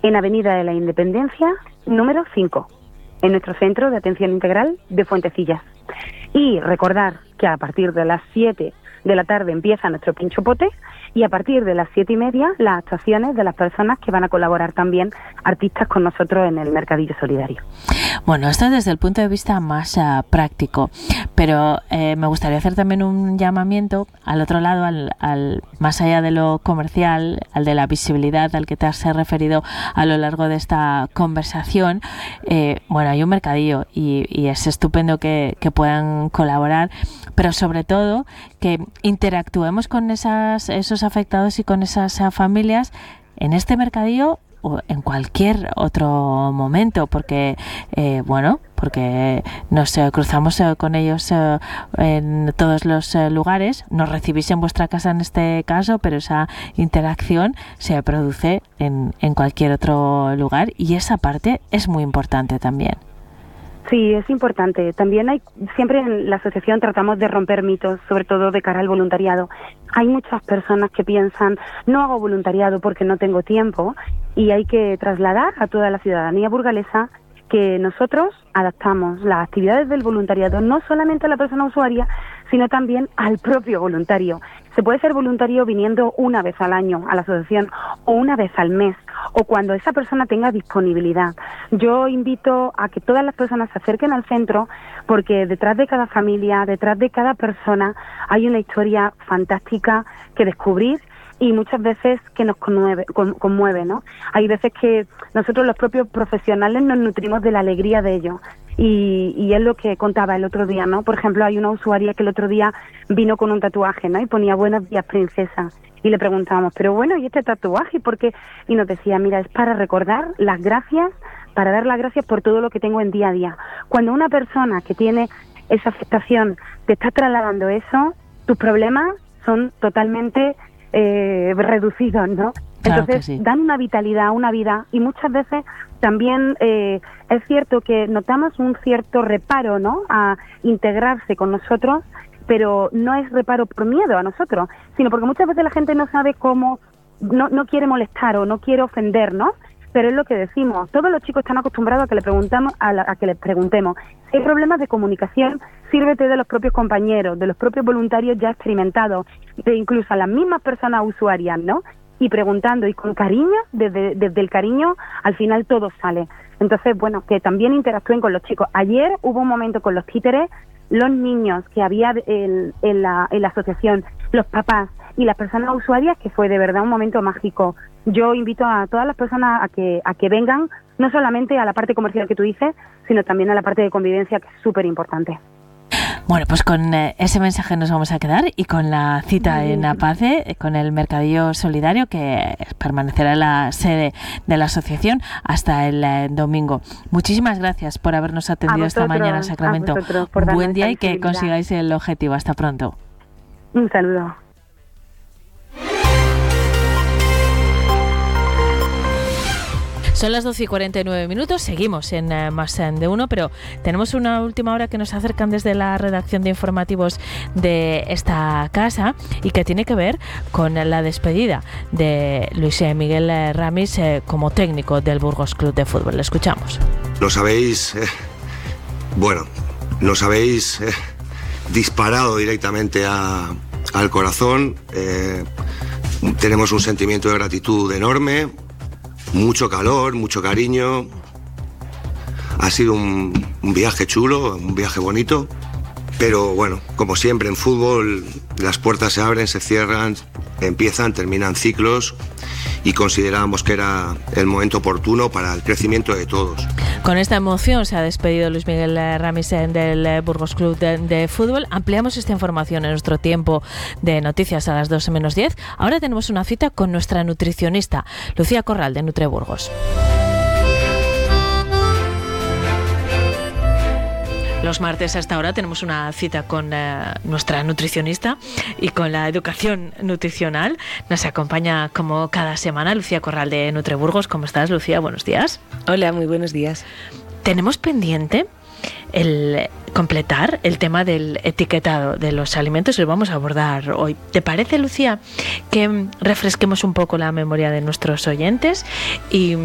en Avenida de la Independencia, número 5, en nuestro Centro de Atención Integral de Fuentecillas. Y recordar que a partir de las 7 de la tarde empieza nuestro Pincho Pote y a partir de las 7:30 las actuaciones de las personas que van a colaborar también, artistas con nosotros en el Mercadillo Solidario. Bueno, esto desde el punto de vista más práctico, pero me gustaría hacer también un llamamiento al otro lado, al más allá de lo comercial, al de la visibilidad al que te has referido a lo largo de esta conversación. Bueno, hay un mercadillo y es estupendo que puedan colaborar, pero sobre todo que interactuemos con esos afectados y con esas familias en este mercadillo o en cualquier otro momento, porque porque nos cruzamos con ellos en todos los lugares, nos recibís en vuestra casa en este caso, pero esa interacción se produce en cualquier otro lugar y esa parte es muy importante también. Sí, es importante. También siempre en la asociación tratamos de romper mitos, sobre todo de cara al voluntariado. Hay muchas personas que piensan, no hago voluntariado porque no tengo tiempo, y hay que trasladar a toda la ciudadanía burgalesa que nosotros adaptamos las actividades del voluntariado no solamente a la persona usuaria, sino también al propio voluntario. Se puede ser voluntario viniendo una vez al año a la asociación o una vez al mes o cuando esa persona tenga disponibilidad. Yo invito a que todas las personas se acerquen al centro porque detrás de cada familia, detrás de cada persona hay una historia fantástica que descubrir y muchas veces que nos conmueve, ¿no? Hay veces que nosotros los propios profesionales nos nutrimos de la alegría de ello. Y es lo que contaba el otro día, ¿no? Por ejemplo, hay una usuaria que el otro día vino con un tatuaje, ¿no? Y ponía "Buenos días, princesa". Y le preguntábamos, pero bueno, ¿y este tatuaje? ¿Por qué? Y nos decía, mira, es para recordar las gracias, para dar las gracias por todo lo que tengo en día a día. Cuando una persona que tiene esa afectación te está trasladando eso, tus problemas son totalmente reducidos, ¿no? Claro. Entonces sí. Dan una vitalidad a una vida y muchas veces también es cierto que notamos un cierto reparo, ¿no? A integrarse con nosotros, pero no es reparo por miedo a nosotros, sino porque muchas veces la gente no sabe cómo, no quiere molestar o no quiere ofender, ¿no? Pero es lo que decimos, todos los chicos están acostumbrados a que les preguntemos. Si hay problemas de comunicación, sírvete de los propios compañeros, de los propios voluntarios ya experimentados, de incluso a las mismas personas usuarias, ¿no? Y preguntando y con cariño, desde el cariño, al final todo sale. Entonces, bueno, que también interactúen con los chicos. Ayer hubo un momento con los títeres, los niños que había en la asociación, los papás y las personas usuarias, que fue de verdad un momento mágico. Yo invito a todas las personas a que vengan, no solamente a la parte comercial que tú dices, sino también a la parte de convivencia, que es súper importante. Bueno, pues con ese mensaje nos vamos a quedar y con la cita en Apace, con el Mercadillo Solidario, que permanecerá en la sede de la asociación hasta el domingo. Muchísimas gracias por habernos atendido esta mañana, Sacramento. Buen día y que consigáis el objetivo. Hasta pronto. Un saludo. Son las 12:49, seguimos en Más de Uno, pero tenemos una última hora que nos acercan desde la redacción de informativos de esta casa y que tiene que ver con la despedida de Luis Miguel Ramis como técnico del Burgos Club de Fútbol. Le escuchamos. Nos habéis disparado directamente al corazón. Tenemos un sentimiento de gratitud enorme. Mucho calor, mucho cariño. Ha sido un viaje chulo, un viaje bonito. Pero bueno, como siempre en fútbol, las puertas se abren, se cierran, empiezan, terminan ciclos. Y considerábamos que era el momento oportuno para el crecimiento de todos. Con esta emoción se ha despedido Luis Miguel Ramis del Burgos Club de Fútbol. Ampliamos esta información en nuestro tiempo de noticias a las 12 menos 10. Ahora tenemos una cita con nuestra nutricionista, Lucía Corral, de Nutriburgos. Los martes hasta ahora tenemos una cita con nuestra nutricionista y con la educación nutricional. Nos acompaña como cada semana Lucía Corral de Nutriburgos. ¿Cómo estás, Lucía? Buenos días. Hola, muy buenos días. Tenemos pendiente el completar el tema del etiquetado de los alimentos y lo vamos a abordar hoy. ¿Te parece, Lucía, que refresquemos un poco la memoria de nuestros oyentes y